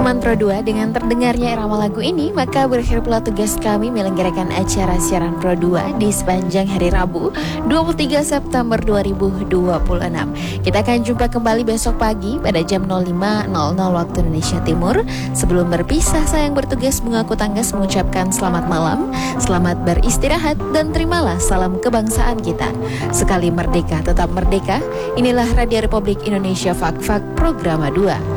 Soman Pro 2, dengan terdengarnya irama lagu ini, maka berakhir pula tugas kami menyelenggarakan acara siaran Pro 2 di sepanjang hari Rabu 23 September 2026. Kita akan jumpa kembali besok pagi pada jam 05.00 waktu Indonesia Timur. Sebelum berpisah, saya yang bertugas mengaku tanggas mengucapkan selamat malam, selamat beristirahat, dan terimalah salam kebangsaan kita. Sekali merdeka, tetap merdeka. Inilah Radio Republik Indonesia Fak-Fak Programa 2.